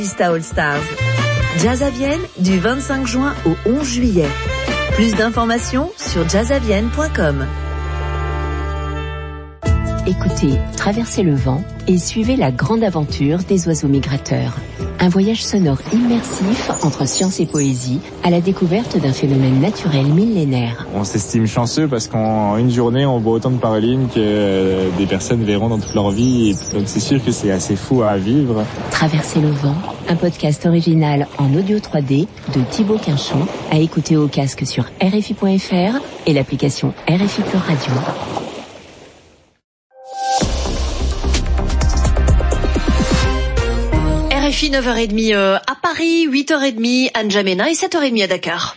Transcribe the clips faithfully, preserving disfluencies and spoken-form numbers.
Vista All Stars. Jazz à Vienne du vingt-cinq juin au onze juillet. Plus d'informations sur jazzavienne point com. Écoutez, traversez le vent et suivez la grande aventure des oiseaux migrateurs. Un voyage sonore immersif entre science et poésie à la découverte d'un phénomène naturel millénaire. On s'estime chanceux parce qu'en une journée, on voit autant de parolignes que des personnes verront dans toute leur vie. Donc c'est sûr que c'est assez fou à vivre. Traverser le vent, un podcast original en audio trois D de Thibaut Quinchon, à écouter au casque sur R F I point F R et l'application R F I Pure Radio. R F I neuf heures trente euh, à Paris, huit heures trente à N'Djamena et sept heures trente à Dakar.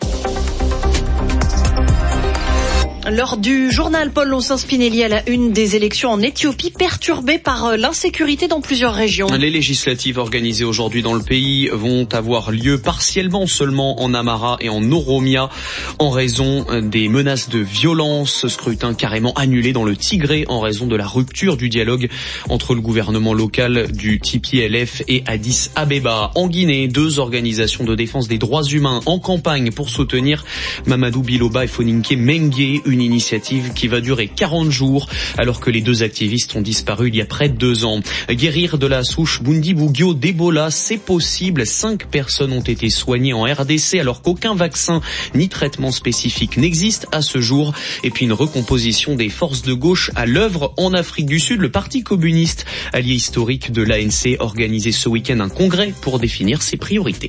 Lors du journal, Paul Lonsin-Spinelli à la une des élections en Éthiopie, perturbées par l'insécurité dans plusieurs régions. Les législatives organisées aujourd'hui dans le pays vont avoir lieu partiellement seulement en Amhara et en Oromia en raison des menaces de violence. Scrutin carrément annulé dans le Tigré en raison de la rupture du dialogue entre le gouvernement local du T P L F et Addis Abeba. En Guinée, deux organisations de défense des droits humains en campagne pour soutenir Mamadou Biloba et Foninké Mengue, une initiative qui va durer quarante jours alors que les deux activistes ont disparu il y a près de deux ans. Guérir de la souche Bundibugyo d'Ebola, c'est possible. Cinq personnes ont été soignées en R D C alors qu'aucun vaccin ni traitement spécifique n'existe à ce jour. Et puis une recomposition des forces de gauche à l'œuvre en Afrique du Sud. Le Parti communiste, allié historique de l'A N C, organisé ce week-end un congrès pour définir ses priorités.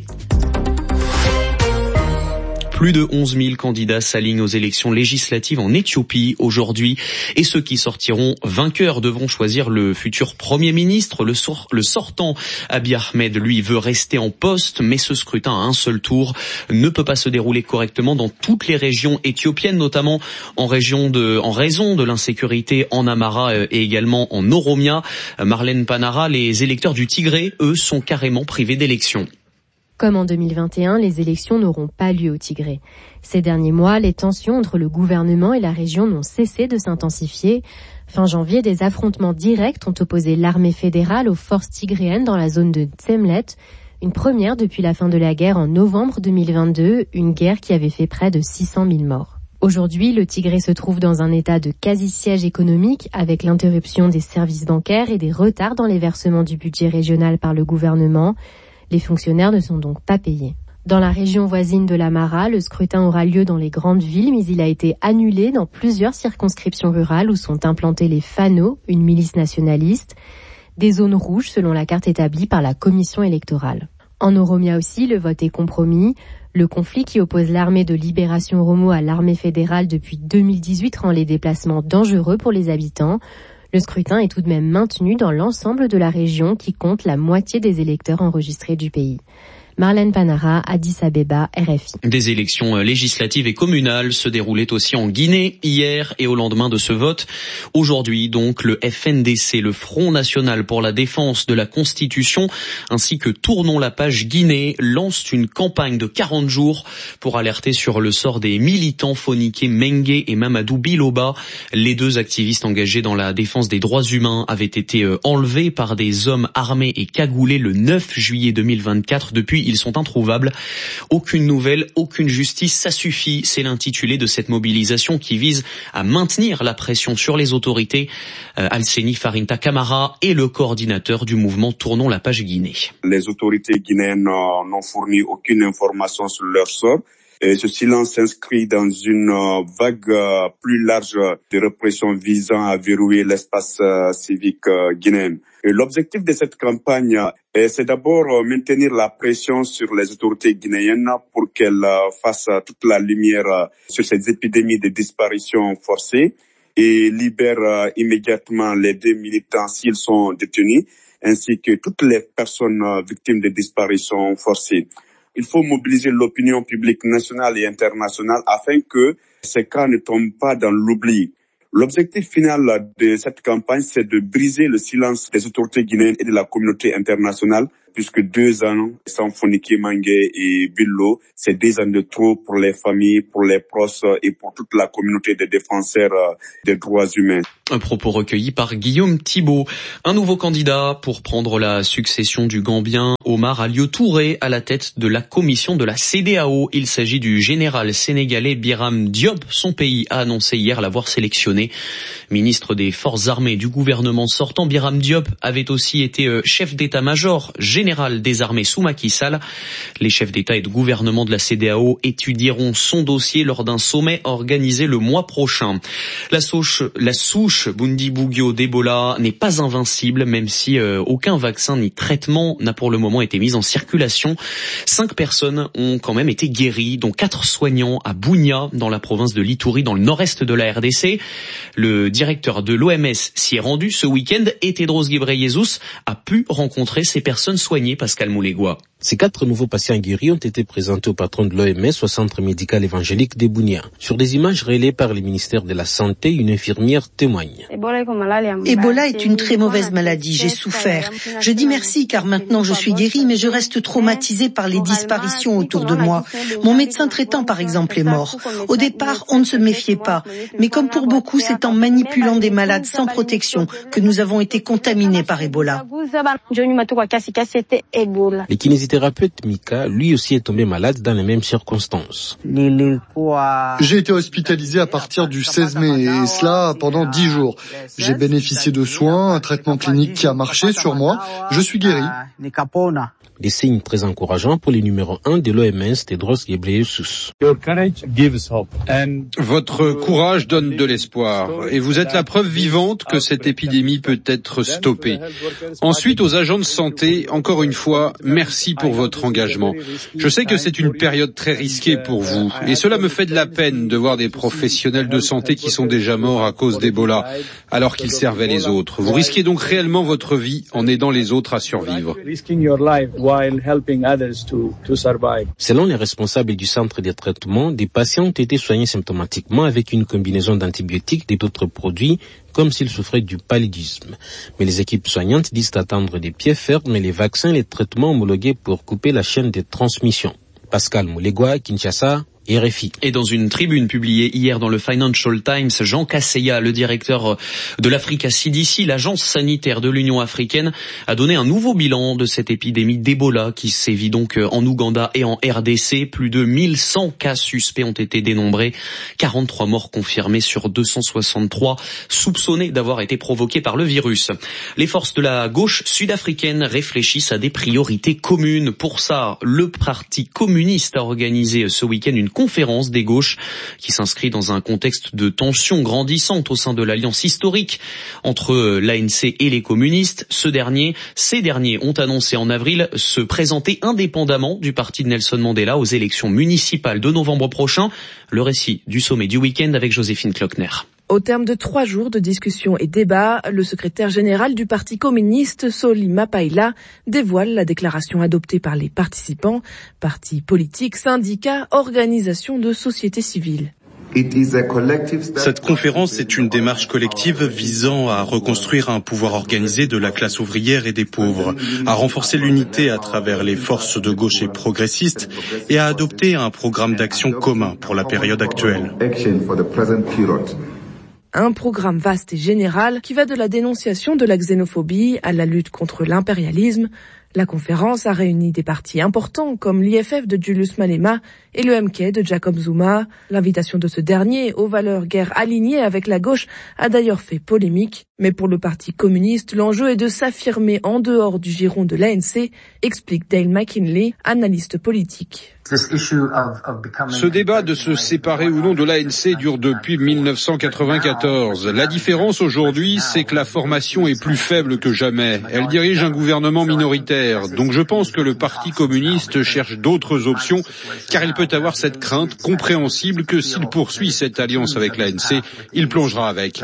Plus de onze mille candidats s'alignent aux élections législatives en Éthiopie aujourd'hui et ceux qui sortiront vainqueurs devront choisir le futur Premier ministre. Le, sor- le sortant, Abiy Ahmed, lui, veut rester en poste, mais ce scrutin à un seul tour ne peut pas se dérouler correctement dans toutes les régions éthiopiennes, notamment en, région de, en raison de l'insécurité en Amhara et également en Oromia. Marlène Panara, les électeurs du Tigré, eux, sont carrément privés d'élections. Comme en deux mille vingt et un, les élections n'auront pas lieu au Tigré. Ces derniers mois, les tensions entre le gouvernement et la région n'ont cessé de s'intensifier. Fin janvier, des affrontements directs ont opposé l'armée fédérale aux forces tigréennes dans la zone de Tsemlet, une première depuis la fin de la guerre en novembre deux mille vingt-deux, une guerre qui avait fait près de six cent mille morts. Aujourd'hui, le Tigré se trouve dans un état de quasi-siège économique avec l'interruption des services bancaires et des retards dans les versements du budget régional par le gouvernement. Les fonctionnaires ne sont donc pas payés. Dans la région voisine de l'Amhara, le scrutin aura lieu dans les grandes villes, mais il a été annulé dans plusieurs circonscriptions rurales où sont implantés les Fano, une milice nationaliste, des zones rouges selon la carte établie par la commission électorale. En Oromia aussi, le vote est compromis. Le conflit qui oppose l'armée de libération Oromo à l'armée fédérale depuis deux mille dix-huit rend les déplacements dangereux pour les habitants. Le scrutin est tout de même maintenu dans l'ensemble de la région qui compte la moitié des électeurs enregistrés du pays. Marlène Panara, Addis Abeba, R F I. Des élections législatives et communales se déroulaient aussi en Guinée hier et au lendemain de ce vote. Aujourd'hui donc, le F N D C, le Front National pour la Défense de la Constitution, ainsi que Tournons la page Guinée, lancent une campagne de quarante jours pour alerter sur le sort des militants Foninké Mengue et Mamadou Biloba. Les deux activistes engagés dans la défense des droits humains avaient été enlevés par des hommes armés et cagoulés le neuf juillet deux mille vingt-quatre. Depuis, ils sont introuvables. Aucune nouvelle, aucune justice, ça suffit. C'est l'intitulé de cette mobilisation qui vise à maintenir la pression sur les autorités. Euh, Alseni Farinta Camara est le coordinateur du mouvement Tournons la page Guinée. Les autorités guinéennes n'ont fourni aucune information sur leur sort. Et ce silence s'inscrit dans une vague plus large de répression visant à verrouiller l'espace civique guinéen. Et l'objectif de cette campagne, c'est d'abord maintenir la pression sur les autorités guinéennes pour qu'elles fassent toute la lumière sur ces épidémies de disparition forcée et libèrent immédiatement les deux militants s'ils sont détenus, ainsi que toutes les personnes victimes de disparitions forcées. Il faut mobiliser l'opinion publique nationale et internationale afin que ces cas ne tombent pas dans l'oubli. L'objectif final de cette campagne, c'est de briser le silence des autorités guinéennes et de la communauté internationale plus que deux ans sans Fonike Mangué et Billo. C'est deux ans de trop pour les familles, pour les proches et pour toute la communauté des défenseurs des droits humains. Un propos recueilli par Guillaume Thibault. Un nouveau candidat pour prendre la succession du Gambien Omar Alieu Touré à la tête de la commission de la C E D E A O. Il s'agit du général sénégalais Biram Diop. Son pays a annoncé hier l'avoir sélectionné. Ministre des Forces armées du gouvernement sortant, Biram Diop avait aussi été chef d'état-major général des armées sous Macky Sall. Les chefs d'État et de gouvernement de la C E D E A O étudieront son dossier lors d'un sommet organisé le mois prochain. La souche, la souche Bundibugyo d'Ebola n'est pas invincible, même si euh, aucun vaccin ni traitement n'a pour le moment été mis en circulation. Cinq personnes ont quand même été guéries, dont quatre soignants à Bunia, dans la province de l'Ituri, dans le nord-est de la R D C. Le directeur de l'O M S s'y est rendu ce week-end et Tedros Ghebreyesus a pu rencontrer ces personnes soignées, Pascal Moulégois. Ces quatre nouveaux patients guéris ont été présentés au patron de l'O M S au centre médical évangélique de Bunia. Sur des images révélées par le ministère de la Santé, une infirmière témoigne. Ebola est une très mauvaise maladie, j'ai souffert. Je dis merci car maintenant je suis guérie, mais je reste traumatisée par les disparitions autour de moi. Mon médecin traitant par exemple est mort. Au départ, on ne se méfiait pas. Mais comme pour beaucoup, c'est en manipulant des malades sans protection que nous avons été contaminés par Ebola. Le kinésithérapeute Mika, lui aussi est tombé malade dans les mêmes circonstances. J'ai été hospitalisé à partir du seize mai et cela pendant dix jours. J'ai bénéficié de soins, un traitement clinique qui a marché sur moi. Je suis guéri. Des signes très encourageants pour le numéro un de l'O M S, Tedros Ghebreyesus. Votre courage donne de l'espoir et vous êtes la preuve vivante que cette épidémie peut être stoppée. Ensuite, aux agents de santé, encore une fois, merci pour votre engagement. Je sais que c'est une période très risquée pour vous et cela me fait de la peine de voir des professionnels de santé qui sont déjà morts à cause d'Ebola alors qu'ils servaient les autres. Vous risquez donc réellement votre vie en aidant les autres à survivre. Selon les responsables du centre de traitement, des patients ont été soignés symptomatiquement avec une combinaison d'antibiotiques et d'autres produits, comme s'ils souffraient du paludisme. Mais les équipes soignantes disent attendre des pieds fermes les vaccins et les traitements homologués pour couper la chaîne de transmission. Pascal Moulégois, Kinshasa, R F I. Et dans une tribune publiée hier dans le Financial Times, Jean Kaseya, le directeur de l'Africa C D C, l'agence sanitaire de l'Union africaine, a donné un nouveau bilan de cette épidémie d'Ebola qui sévit donc en Ouganda et en R D C. Plus de mille cent cas suspects ont été dénombrés, quarante-trois morts confirmés sur deux cent soixante-trois soupçonnés d'avoir été provoqués par le virus. Les forces de la gauche sud-africaine réfléchissent à des priorités communes. Pour ça, le Parti communiste a organisé ce week-end une conférence des gauches qui s'inscrit dans un contexte de tension grandissante au sein de l'alliance historique entre l'A N C et les communistes. Ce dernier, ces derniers ont annoncé en avril se présenter indépendamment du parti de Nelson Mandela aux élections municipales de novembre prochain. Le récit du sommet du week-end avec Joséphine Klockner. Au terme de trois jours de discussions et débats, le secrétaire général du Parti communiste, Solly Mapaila, dévoile la déclaration adoptée par les participants, partis politiques, syndicats, organisations de société civile. Cette conférence est une démarche collective visant à reconstruire un pouvoir organisé de la classe ouvrière et des pauvres, à renforcer l'unité à travers les forces de gauche et progressistes et à adopter un programme d'action commun pour la période actuelle. Un programme vaste et général qui va de la dénonciation de la xénophobie à la lutte contre l'impérialisme. La conférence a réuni des partis importants comme l'I F F de Julius Malema et le M K de Jacob Zuma. L'invitation de ce dernier aux valeurs guère alignées avec la gauche a d'ailleurs fait polémique. Mais pour le Parti communiste, l'enjeu est de s'affirmer en dehors du giron de l'A N C, explique Dale McKinley, analyste politique. Ce débat de se séparer ou non de l'A N C dure depuis mille neuf cent quatre-vingt-quatorze. La différence aujourd'hui, c'est que la formation est plus faible que jamais. Elle dirige un gouvernement minoritaire. Donc je pense que le Parti communiste cherche d'autres options, car il peut avoir cette crainte compréhensible que s'il poursuit cette alliance avec l'A N C, il plongera avec.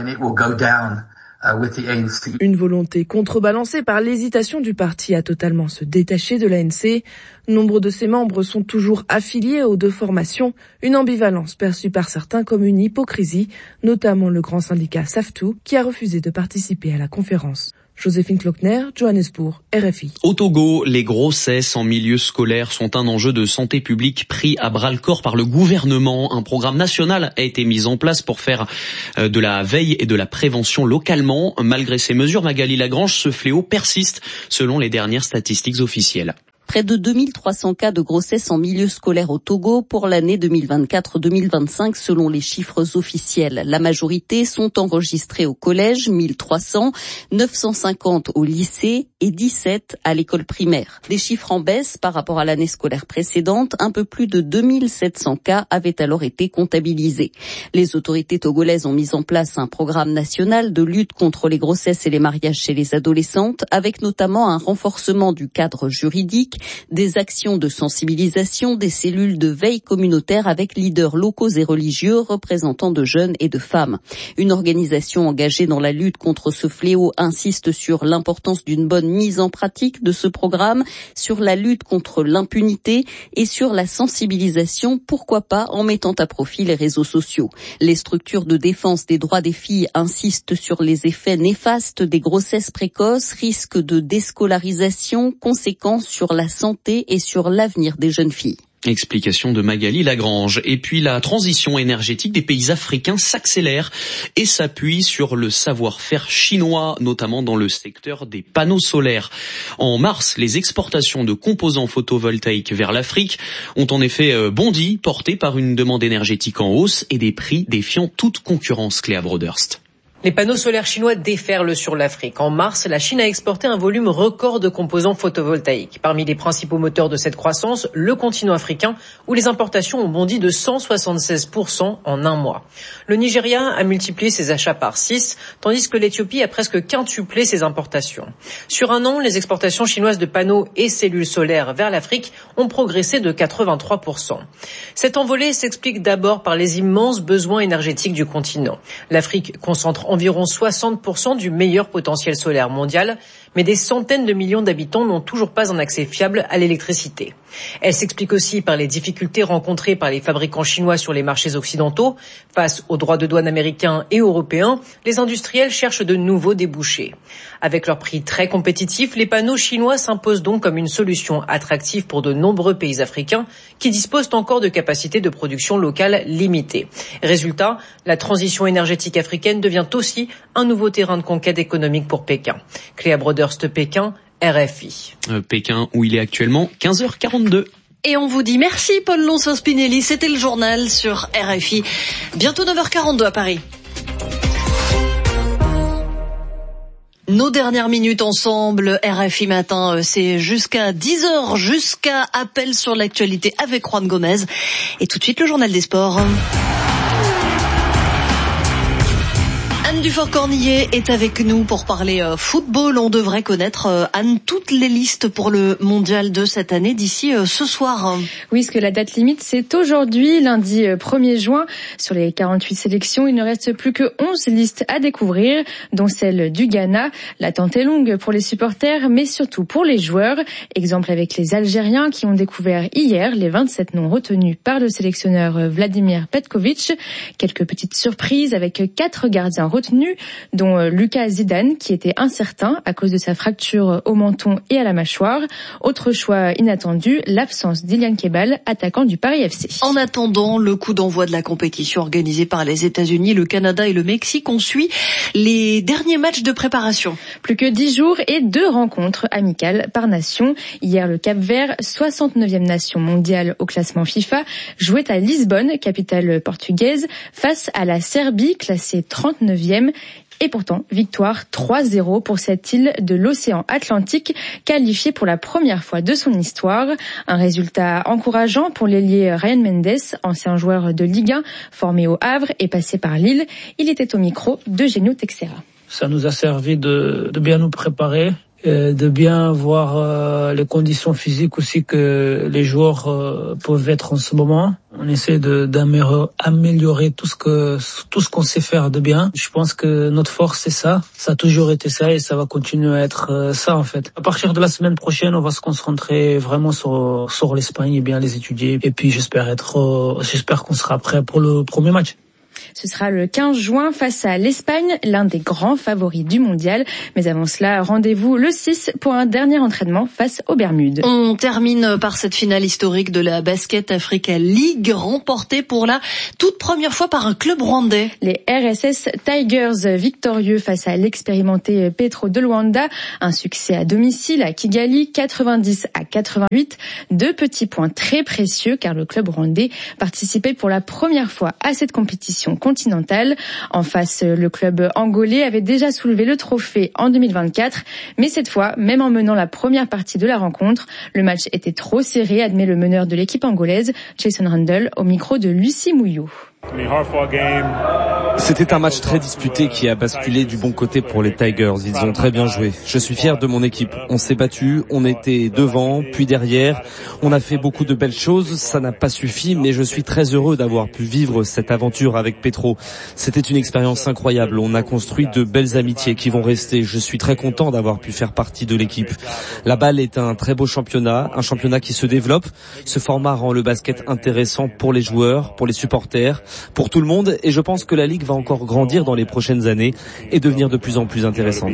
Une volonté contrebalancée par l'hésitation du parti à totalement se détacher de l'A N C. Nombre de ses membres sont toujours affiliés aux deux formations, une ambivalence perçue par certains comme une hypocrisie, notamment le grand syndicat SAFTU qui a refusé de participer à la conférence. Joséphine Klockner, Johannesburg, R F I. Au Togo, les grossesses en milieu scolaire sont un enjeu de santé publique pris à bras-le-corps par le gouvernement. Un programme national a été mis en place pour faire de la veille et de la prévention localement. Malgré ces mesures, Magali Lagrange, ce fléau persiste selon les dernières statistiques officielles. Près de deux mille trois cents cas de grossesse en milieu scolaire au Togo pour l'année deux mille vingt-quatre deux mille vingt-cinq selon les chiffres officiels. La majorité sont enregistrés au collège, mille trois cents, neuf cent cinquante au lycée et dix-sept à l'école primaire. Des chiffres en baisse par rapport à l'année scolaire précédente. Un peu plus de deux mille sept cents cas avaient alors été comptabilisés. Les autorités togolaises ont mis en place un programme national de lutte contre les grossesses et les mariages chez les adolescentes, avec notamment un renforcement du cadre juridique, des actions de sensibilisation, des cellules de veille communautaire avec leaders locaux et religieux, représentants de jeunes et de femmes. Une organisation engagée dans la lutte contre ce fléau insiste sur l'importance d'une bonne mise en pratique de ce programme, sur la lutte contre l'impunité et sur la sensibilisation, pourquoi pas en mettant à profit les réseaux sociaux. Les structures de défense des droits des filles insistent sur les effets néfastes des grossesses précoces, risques de déscolarisation, conséquences sur la santé et sur l'avenir des jeunes filles. Explication de Magali Lagrange. Et puis la transition énergétique des pays africains s'accélère et s'appuie sur le savoir-faire chinois, notamment dans le secteur des panneaux solaires. En mars, les exportations de composants photovoltaïques vers l'Afrique ont en effet bondi, portées par une demande énergétique en hausse et des prix défiant toute concurrence. Cléa Broderst. Les panneaux solaires chinois déferlent sur l'Afrique. En mars, la Chine a exporté un volume record de composants photovoltaïques. Parmi les principaux moteurs de cette croissance, le continent africain, où les importations ont bondi de cent soixante-seize pour cent en un mois. Le Nigeria a multiplié ses achats par six, tandis que l'Éthiopie a presque quintuplé ses importations. Sur un an, les exportations chinoises de panneaux et cellules solaires vers l'Afrique ont progressé de quatre-vingt-trois pour cent. Cette envolée s'explique d'abord par les immenses besoins énergétiques du continent. L'Afrique concentre environ soixante pour cent du meilleur potentiel solaire mondial, mais des centaines de millions d'habitants n'ont toujours pas un accès fiable à l'électricité. Elle s'explique aussi par les difficultés rencontrées par les fabricants chinois sur les marchés occidentaux. Face aux droits de douane américains et européens, les industriels cherchent de nouveaux débouchés. Avec leurs prix très compétitifs, les panneaux chinois s'imposent donc comme une solution attractive pour de nombreux pays africains qui disposent encore de capacités de production locale limitées. Résultat, la transition énergétique africaine devient aussi un nouveau terrain de conquête économique pour Pékin. Cléa Broderst, Pékin, R F I. Euh, Pékin, où il est actuellement quinze heures quarante-deux. Et on vous dit merci Paul Lonceau-Spinelli, c'était le journal sur R F I. Bientôt neuf heures quarante-deux à Paris. Nos dernières minutes ensemble, R F I Matin, c'est jusqu'à dix heures, jusqu'à appel sur l'actualité avec Juan Gomez. Et tout de suite, le journal des sports. Anne Dufort-Cornillet est avec nous pour parler euh, football. On devrait connaître, euh, Anne, toutes les listes pour le mondial de cette année d'ici euh, ce soir. Oui, parce que la date limite, c'est aujourd'hui, lundi premier juin. Sur les quarante-huit sélections, il ne reste plus que onze listes à découvrir, dont celle du Ghana. L'attente est longue pour les supporters, mais surtout pour les joueurs. Exemple avec les Algériens qui ont découvert hier les vingt-sept noms retenus par le sélectionneur Vladimir Petkovic. Quelques petites surprises avec quatre gardiens retenus, dont Lucas Zidane, qui était incertain à cause de sa fracture au menton et à la mâchoire. Autre choix inattendu, l'absence d'Ilian Kebal, attaquant du Paris F C. En attendant le coup d'envoi de la compétition organisée par les États-Unis, le Canada et le Mexique, on suit les derniers matchs de préparation. Plus que dix jours et deux rencontres amicales par nation. Hier, le Cap-Vert, soixante-neuvième nation mondiale au classement FIFA, jouait à Lisbonne, capitale portugaise, face à la Serbie, classée trente-neuvième. Et pourtant, victoire trois zéro pour cette île de l'océan Atlantique, qualifiée pour la première fois de son histoire. Un résultat encourageant pour l'ailier Ryan Mendes, ancien joueur de Ligue un, formé au Havre et passé par Lille. Il était au micro d'Eugenio Texera. Ça nous a servi de, de bien nous préparer, de bien voir euh, les conditions physiques aussi que les joueurs euh, peuvent être en ce moment. On essaie de d'améliorer tout ce que tout ce qu'on sait faire de bien. Je pense que notre force c'est ça, ça a toujours été ça et ça va continuer à être euh, ça en fait. À partir de la semaine prochaine, on va se concentrer vraiment sur sur l'Espagne et bien les étudier et puis j'espère être euh, j'espère qu'on sera prêt pour le premier match. Ce sera le quinze juin face à l'Espagne, l'un des grands favoris du mondial. Mais avant cela, rendez-vous le six pour un dernier entraînement face aux Bermudes. On termine par cette finale historique de la Basket Africa League, remportée pour la toute première fois par un club rwandais. Les R S S Tigers victorieux face à l'expérimenté Petro de Luanda. Un succès à domicile à Kigali, quatre-vingt-dix à quatre-vingt-huit. Deux petits points très précieux car le club rwandais participait pour la première fois à cette compétition continentale. En face, le club angolais avait déjà soulevé le trophée en deux mille vingt-quatre. Mais cette fois, même en menant la première partie de la rencontre, le match était trop serré, admet le meneur de l'équipe angolaise, Jason Randle, au micro de Lucie Mouillot. C'était un match très disputé qui a basculé du bon côté pour les Tigers. Ils ont très bien joué. Je suis fier de mon équipe. On s'est battu, on était devant, puis derrière. On a fait beaucoup de belles choses. Ça n'a pas suffi, mais je suis très heureux d'avoir pu vivre cette aventure avec Petro. C'était une expérience incroyable. On a construit de belles amitiés qui vont rester. Je suis très content d'avoir pu faire partie de l'équipe. La balle est un très beau championnat, un championnat qui se développe. Ce format rend le basket intéressant pour les joueurs, pour les supporters, pour tout le monde, et je pense que la Ligue va encore grandir dans les prochaines années et devenir de plus en plus intéressante.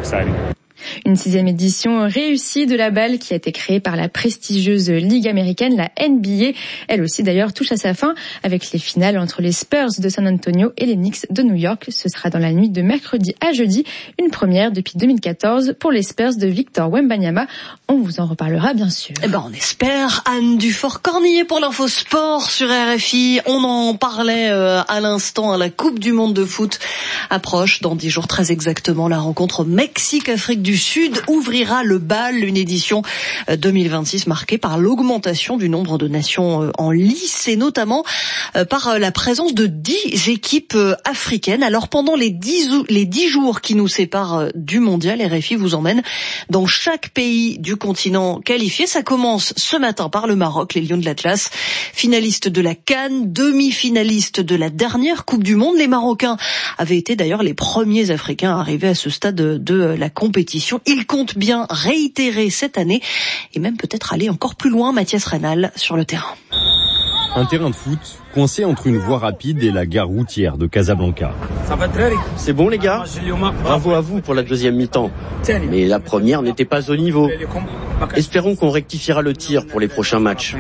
Une sixième édition réussie de la balle qui a été créée par la prestigieuse Ligue américaine, la N B A. Elle aussi d'ailleurs touche à sa fin avec les finales entre les Spurs de San Antonio et les Knicks de New York. Ce sera dans la nuit de mercredi à jeudi, une première depuis deux mille quatorze pour les Spurs de Victor Wembanyama. On vous en reparlera bien sûr. Eh ben on espère. Anne Dufort-Cornillet pour l'info sport sur R F I. On en parlait euh, à l'instant, à la Coupe du Monde de foot approche dans dix jours très exactement. La rencontre Mexique-Afrique du Sud ouvrira le bal, une édition deux mille vingt-six marquée par l'augmentation du nombre de nations en lice et notamment par la présence de dix équipes africaines. Alors pendant les dix, les dix jours qui nous séparent du mondial, R F I vous emmène dans chaque pays du continent qualifié. Ça commence ce matin par le Maroc, les Lions de l'Atlas, finalistes de la CAN, demi-finalistes de la dernière Coupe du Monde. Les Marocains avaient été d'ailleurs les premiers Africains à arriver à ce stade de la compétition. Il compte bien réitérer cette année et même peut-être aller encore plus loin. Mathias Reynal sur le terrain. Un terrain de foot coincé entre une voie rapide et la gare routière de Casablanca. C'est bon les gars, bravo à vous pour la deuxième mi-temps. Mais la première n'était pas au niveau. Espérons qu'on rectifiera le tir pour les prochains matchs.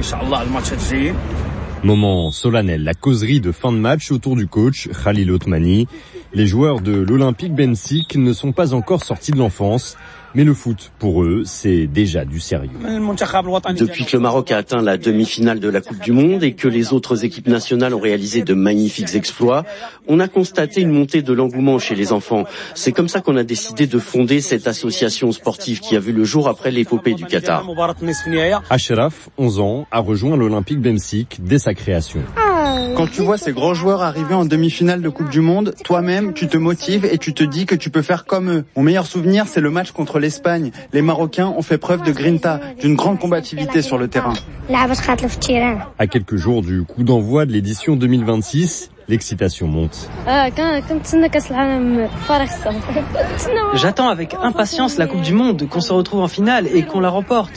Moment solennel, la causerie de fin de match autour du coach Khalil Othmani. Les joueurs de l'Olympique Bensik ne sont pas encore sortis de l'enfance, mais le foot, pour eux, c'est déjà du sérieux. Depuis que le Maroc a atteint la demi-finale de la Coupe du Monde et que les autres équipes nationales ont réalisé de magnifiques exploits, on a constaté une montée de l'engouement chez les enfants. C'est comme ça qu'on a décidé de fonder cette association sportive qui a vu le jour après l'épopée du Qatar. Ashraf, onze ans, a rejoint l'Olympique Bensik dès sa création. Quand tu vois ces grands joueurs arriver en demi-finale de Coupe du Monde, toi-même, tu te motives et tu te dis que tu peux faire comme eux. Mon meilleur souvenir, c'est le match contre l'Espagne. Les Marocains ont fait preuve de grinta, d'une grande combativité sur le terrain. À quelques jours du coup d'envoi de l'édition deux mille vingt-six, l'excitation monte. J'attends avec impatience la Coupe du Monde, qu'on se retrouve en finale et qu'on la remporte.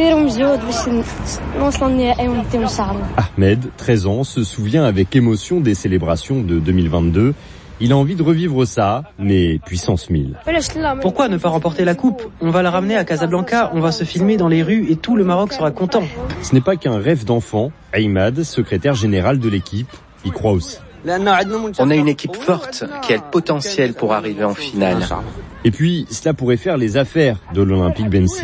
Ahmed, treize ans, se souvient avec émotion des célébrations de deux mille vingt-deux. Il a envie de revivre ça, mais puissance mille. Pourquoi ne pas remporter la coupe ? On va la ramener à Casablanca, on va se filmer dans les rues et tout le Maroc sera content. Ce n'est pas qu'un rêve d'enfant. Ahmad, secrétaire général de l'équipe, y croit aussi. On a une équipe forte qui a le potentiel pour arriver en finale. Et puis, cela pourrait faire les affaires de l'Olympique Bensik.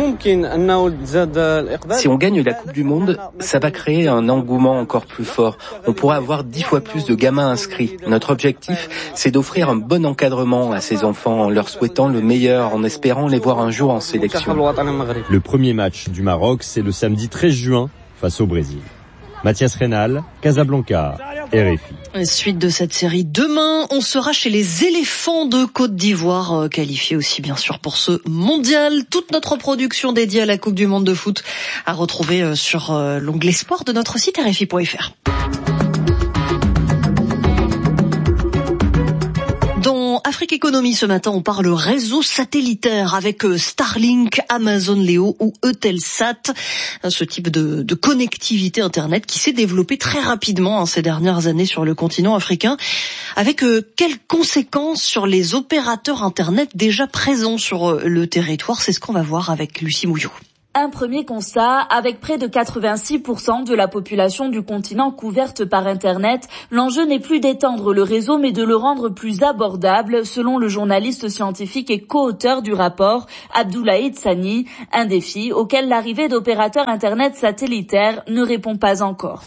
Si on gagne la Coupe du Monde, ça va créer un engouement encore plus fort. On pourra avoir dix fois plus de gamins inscrits. Notre objectif, c'est d'offrir un bon encadrement à ces enfants en leur souhaitant le meilleur, en espérant les voir un jour en sélection. Le premier match du Maroc, c'est le samedi treize juin face au Brésil. Mathias Reynal, Casablanca, R F I. Suite de cette série. Demain, on sera chez les éléphants de Côte d'Ivoire, qualifiés aussi bien sûr pour ce mondial. Toute notre production dédiée à la Coupe du Monde de foot à retrouver sur l'onglet sport de notre site R F I point F R. Dans Africa Rubrique économie ce matin, on parle réseau satellitaire avec Starlink, Amazon Leo ou Eutelsat. Ce type de, de connectivité Internet qui s'est développé très rapidement hein, ces dernières années sur le continent africain. Avec euh, quelles conséquences sur les opérateurs Internet déjà présents sur euh, le territoire? C'est ce qu'on va voir avec Lucie Mouillot. Un premier constat, avec près de quatre-vingt-six pour cent de la population du continent couverte par Internet, l'enjeu n'est plus d'étendre le réseau mais de le rendre plus abordable, selon le journaliste scientifique et co-auteur du rapport, Abdoulaye Tsani, un défi auquel l'arrivée d'opérateurs Internet satellitaires ne répond pas encore.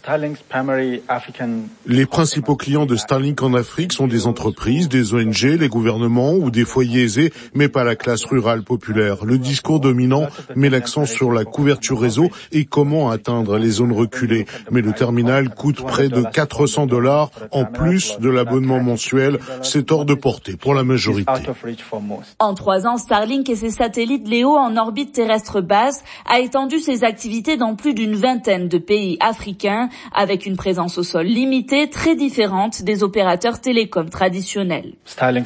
Les principaux clients de Starlink en Afrique sont des entreprises, des O N G, les gouvernements ou des foyers aisés, mais pas la classe rurale populaire. Le discours dominant met l'accent sur la couverture réseau et comment atteindre les zones reculées. Mais le terminal coûte près de quatre cents dollars en plus de l'abonnement mensuel. C'est hors de portée pour la majorité. En trois ans, Starlink et ses satellites Léo en orbite terrestre basse a étendu ses activités dans plus d'une vingtaine de pays africains avec une présence au sol limitée, très différente des opérateurs télécoms traditionnels.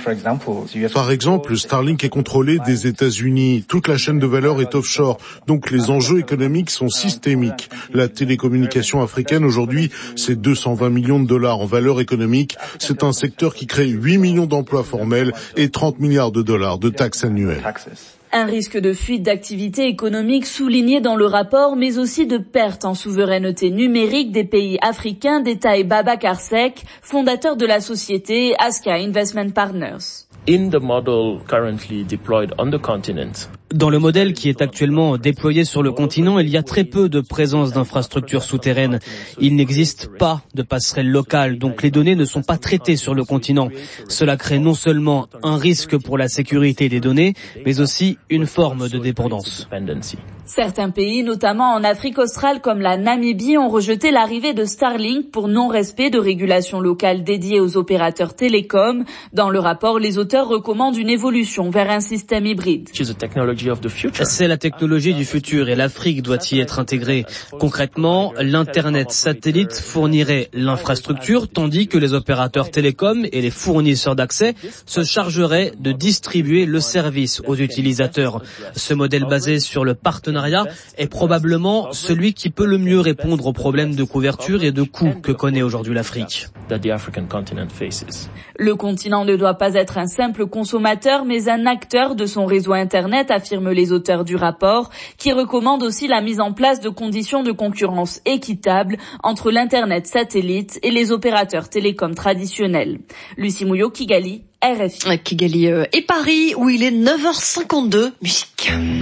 Par exemple, Starlink est contrôlé des États-Unis. Toute la chaîne de valeur est offshore. Donc les enjeux économiques sont systémiques. La télécommunication africaine aujourd'hui, c'est deux cent vingt millions de dollars en valeur économique. C'est un secteur qui crée huit millions d'emplois formels et trente milliards de dollars de taxes annuelles. Un risque de fuite d'activité économique souligné dans le rapport, mais aussi de perte en souveraineté numérique des pays africains, détaille Babacar Seck, fondateur de la société Aska Investment Partners. In the model currently deployed on the continent. Dans le modèle qui est actuellement déployé sur le continent, il y a très peu de présence d'infrastructures souterraines. Il n'existe pas de passerelle locale, donc les données ne sont pas traitées sur le continent. Cela crée non seulement un risque pour la sécurité des données, mais aussi une forme de dépendance. Certains pays, notamment en Afrique australe comme la Namibie, ont rejeté l'arrivée de Starlink pour non-respect de régulations locales dédiées aux opérateurs télécoms. Dans le rapport, les auteurs recommandent une évolution vers un système hybride. C'est la technologie du futur et l'Afrique doit y être intégrée. Concrètement, l'Internet satellite fournirait l'infrastructure tandis que les opérateurs télécoms et les fournisseurs d'accès se chargeraient de distribuer le service aux utilisateurs. Ce modèle basé sur le partenariat est probablement celui qui peut le mieux répondre aux problèmes de couverture et de coûts que connaît aujourd'hui l'Afrique. Le continent ne doit pas être un simple consommateur mais un acteur de son réseau Internet, affirment les auteurs du rapport, qui recommandent aussi la mise en place de conditions de concurrence équitables entre l'Internet satellite et les opérateurs télécoms traditionnels. Lucie Mouillot, Kigali, R F I. Kigali et Paris, où il est neuf heures cinquante-deux, musique.